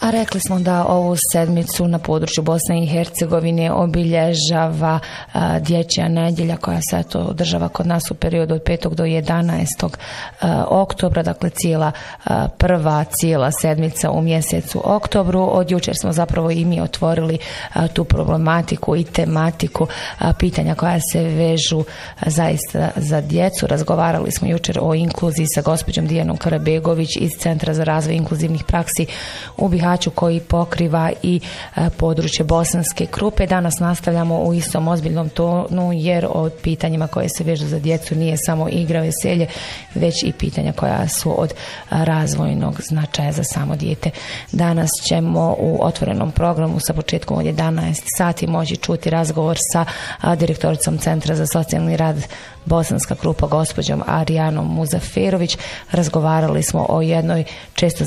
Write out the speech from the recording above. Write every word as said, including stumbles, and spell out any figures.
A rekli smo da ovu sedmicu na području Bosne i Hercegovine obilježava a, dječja nedjelja koja se to održava kod nas u periodu od petog do jedanaestog oktobra, dakle cijela a, prva cijela sedmica u mjesecu oktobru. Od jučer smo zapravo i mi otvorili a, tu problematiku i tematiku a, pitanja koja se vežu a, zaista za djecu. Razgovarali smo jučer o inkluziji sa gospođom Dijanom Karabegović iz Centra za razvoj inkluzivnih praksi u Bihaću koji pokriva i e, područje Bosanske Krupe. Danas nastavljamo u istom ozbiljnom tonu jer od pitanjima koje se vežu za djecu nije samo igra, veselje, već i pitanja koja su od razvojnog značaja za samo dijete. Danas ćemo u otvorenom programu sa početkom od jedanaest sati moći čuti razgovor sa a, direktoricom Centra za socijalni rad Bosanska Krupa, gospođom Arijanom Muzaferović. Razgovarali smo o jednoj često